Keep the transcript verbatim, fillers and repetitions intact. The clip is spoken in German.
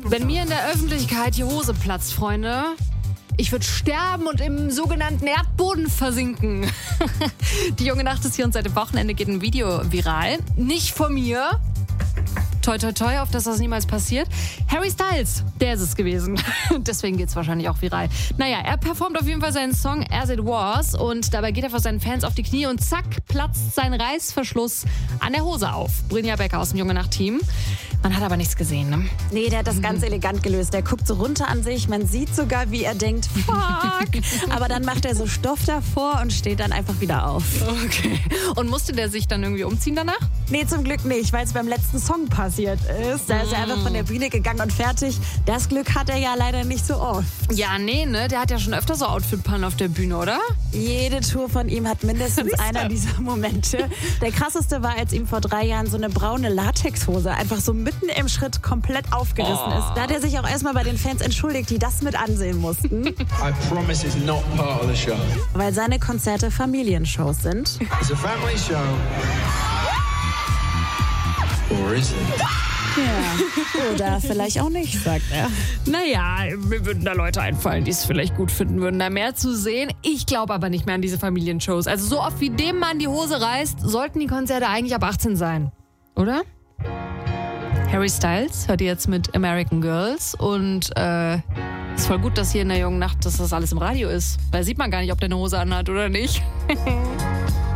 Wenn mir in der Öffentlichkeit die Hose platzt, Freunde, ich würde sterben und im sogenannten Erdboden versinken. Die junge Nacht ist hier und seit dem Wochenende geht ein Video viral. Nicht von mir. Toi, toi, toi, auf dass das niemals passiert. Harry Styles, der ist es gewesen. Deswegen geht's wahrscheinlich auch viral. Naja, er performt auf jeden Fall seinen Song As It Was und dabei geht er vor seinen Fans auf die Knie und zack, platzt sein Reißverschluss an der Hose auf. Brynja Becker aus dem Junge Nacht-Team. Man hat aber nichts gesehen, ne? Nee, der hat das ganz elegant gelöst. Der guckt so runter an sich, man sieht sogar, wie er denkt, fuck. Aber dann macht er so Stoff davor und steht dann einfach wieder auf. Okay. Und musste der sich dann irgendwie umziehen danach? Nee, zum Glück nicht, weil es beim letzten Song passiert ist. Da ist er einfach von der Bühne gegangen und fertig. Das Glück hat er ja leider nicht so oft. Ja, nee, ne? Der hat ja schon öfter so Outfit-Pannen auf der Bühne, oder? Jede Tour von ihm hat mindestens einer dieser Momente. Der krasseste war, als ihm vor drei Jahren so eine braune Latexhose einfach so mitten im Schritt komplett aufgerissen Oh. ist. Da hat er sich auch erstmal bei den Fans entschuldigt, die das mit ansehen mussten. I promise it's not part of the show. Weil seine Konzerte Familienshows sind. It's a family show. Or is it? Ja. Oder vielleicht auch nicht, sagt er. Naja, mir würden da Leute einfallen, die es vielleicht gut finden würden, da mehr zu sehen. Ich glaube aber nicht mehr an diese Familienshows. Also so oft wie dem Mann die Hose reißt, sollten die Konzerte eigentlich ab achtzehn sein. Oder? Harry Styles hört ihr jetzt mit American Girls und äh, ist voll gut, dass hier in der jungen Nacht, dass das alles im Radio ist. Weil sieht man gar nicht, ob der eine Hose anhat oder nicht.